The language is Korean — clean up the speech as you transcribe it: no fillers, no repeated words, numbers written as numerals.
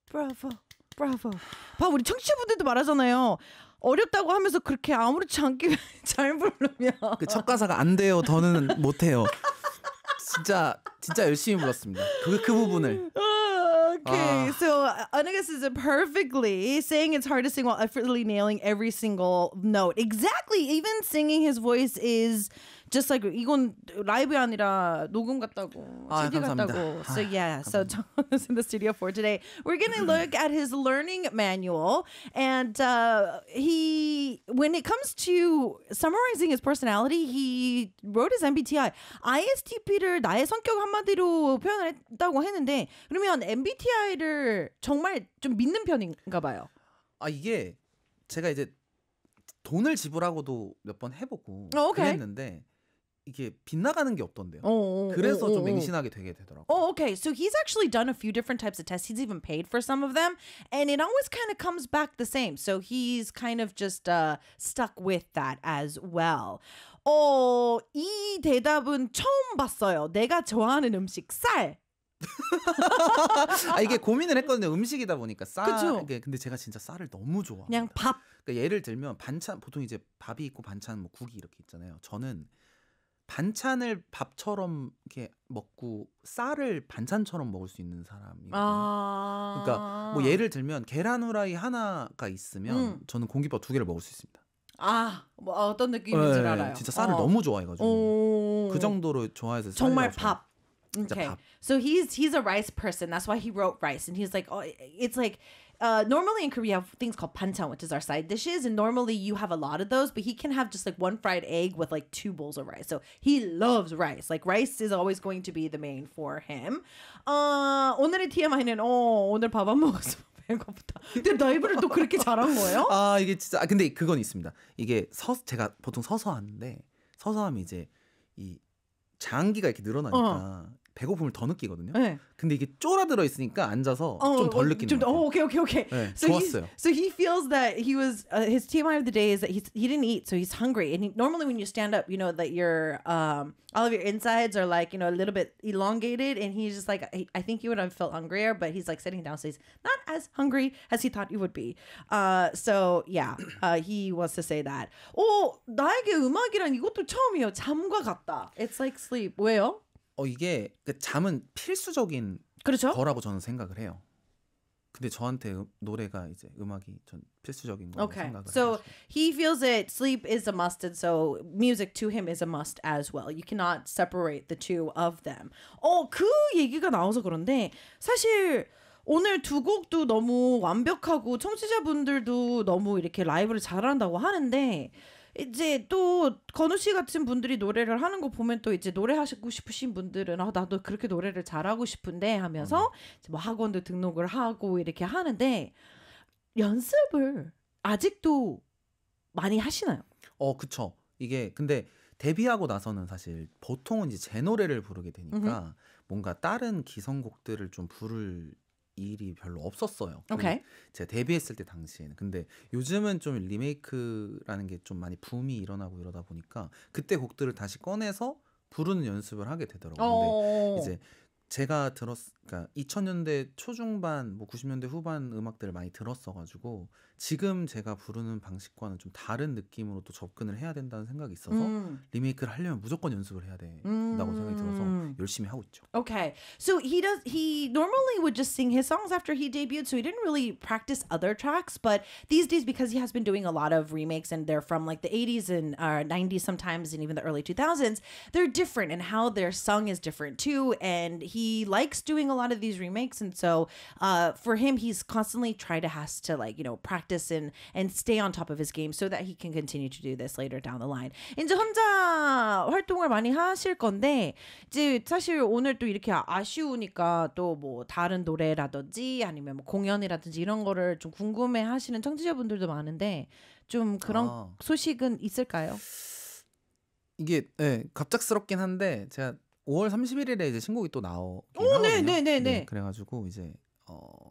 브라보, 브라보. 봐, 우리 청취자분들도 말하잖아요. 어렵다고 하면서 그렇게 아무렇지 않게 잘 부르면 그 첫 가사가 안 돼요. 더는 못 해요. 진짜 열심히 불렀습니다. 그 부분을. Okay, so Annika says it perfectly, saying it's hard to sing while effortlessly nailing every single note. Exactly. Even singing his voice is just like 이건 라이브가 아니라 녹음 같다고, CD 같다고. So yeah, so Tom is in the studio for today. We're gonna look at his learning manual, and when it comes to summarizing his personality, he wrote his MBTI. ISTP를 나의 성격 한마디로 표현했다고 했는데, 그러면 MBTI를 정말 좀 믿는 편인가 봐요. 이게 제가 이제 돈을 지불하고도 몇 번 해보고 그랬는데 이게 빗나가는 게 없던데요. 그래서 좀 맹신하게 되게 되더라고요. Oh, okay. So he's actually done a few different types of tests. He's even paid for some of them. And it always kind of comes back the same. So he's kind of just stuck with that as well. 이 대답은 처음 봤어요. 내가 좋아하는 음식, 쌀. 이게 고민을 했거든요. 음식이다 보니까 쌀. 그쵸? 근데 제가 진짜 쌀을 너무 좋아합니다. 그냥 밥. 그러니까 예를 들면 반찬, 보통 이제 밥이 있고 반찬, 뭐 국이 이렇게 있잖아요. 저는 반찬을 밥처럼 이렇게 먹고 쌀을 반찬처럼 먹을 수 있는 사람이거든요. 그러니까 뭐 예를 들면 계란 후라이 하나가 있으면 저는 공깃밥 2개를 먹을 수 있습니다. 뭐 어떤 느낌인지 알아요. 진짜 쌀을 너무 좋아해가지고 그 정도로 좋아해서 정말 밥. Okay. 밥. So he's a rice person. That's why he wrote rice. And he's like, it's like normally in Korea we have things called banchan, which is our side dishes, and normally you have a lot of those, but he can have just like one fried egg with like 2 bowls of rice. So he loves rice. Like rice is always going to be the main for him. 오늘의 TMI는 오늘 밥 안 먹었어. 배고프다. 근데 라이브를 또 그렇게 잘한 거예요? 이게 진짜 근데 그건 있습니다. 이게 제가 보통 서서 하는데 서서 하면 이제 이 장기가 이렇게 늘어나니까 배고픔을 더 느끼거든요. 네. 근데 이게 쫄아들어 있으니까 앉아서 좀 덜 느끼는 거예요. Okay. 네, so 좋았어요. So he feels that he was his TMI of the day is that he didn't eat, so he's hungry. And normally when you stand up, you know that your all of your insides are like, you know, a little bit elongated, and he's just like, I think you would have felt hungrier, but he's like sitting down, so he's not as hungry as he thought he would be. So yeah, he wants to say that. 나에게 음악이란 이것도 처음이에요. 잠과 같다. It's like sleep. 왜요? 이게 잠은 필수적인 그렇죠? 거라고 저는 생각을 해요. 근데 저한테 노래가 이제 음악이 전 필수적인 거라고 생각을 해요. So he feels that sleep is a must, and so music to him is a must as well. You cannot separate the two of them. 그 얘기가 나와서 그런데 사실 오늘 두 곡도 너무 완벽하고 청취자분들도 너무 이렇게 라이브를 잘한다고 하는데, 이제 또 건우 씨 같은 분들이 노래를 하는 거 보면 또 이제 노래하시고 싶으신 분들은 나도 그렇게 노래를 잘하고 싶은데 하면서 뭐 학원도 등록을 하고 이렇게 하는데, 연습을 아직도 많이 하시나요? 그쵸. 이게 근데 데뷔하고 나서는 사실 보통은 이제 제 노래를 부르게 되니까 뭔가 다른 기성곡들을 좀 부를 일이 별로 없었어요. Okay. 제가 데뷔했을 때 당시에는. 근데 요즘은 좀 리메이크라는 게 좀 많이 붐이 일어나고 이러다 보니까 그때 곡들을 다시 꺼내서 부르는 연습을 하게 되더라고요. 근데 이제 제가 그러니까 2000년대 초중반, 뭐 90년대 후반 음악들을 많이 들었어가지고 지금 제가 부르는 방식과는 좀 다른 느낌으로 또 접근을 해야 된다는 생각이 있어서 리메이크를 하려면 무조건 연습을 해야 된다고 생각이 들어서 열심히 하고 있죠. Okay, so he normally would just sing his songs after he debuted, so he didn't really practice other tracks. But these days, because he has been doing a lot of remakes, and they're from like the 80s and 90s sometimes, and even the early 2000s, they're different, and how they're sung is different too. And he likes doing a lot of these remakes, and so for him, he's constantly has to practice and stay on top of his game so that he can continue to do this later down the line. 이제 혼자 활동을 많이 하실 건데, 이제 사실 오늘 또 이렇게 아쉬우니까 또 뭐 다른 노래라든지 아니면 뭐 공연이라든지 이런 거를 좀 궁금해 하시는 청취자분들도 많은데, 좀 그런 소식은 있을까요? 이게 갑작스럽긴 한데 제가 5월 31일에 이제 신곡이 또 나오긴 하거든요. 네. 그래가지고 이제